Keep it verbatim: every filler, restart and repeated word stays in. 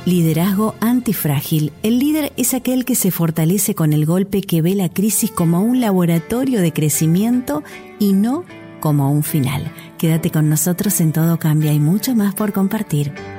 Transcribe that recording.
Liderazgo antifrágil. El líder es aquel que se fortalece con el golpe, que ve la crisis como un laboratorio de crecimiento y no como un final. Quédate con nosotros en Todo Cambia, y mucho más por compartir.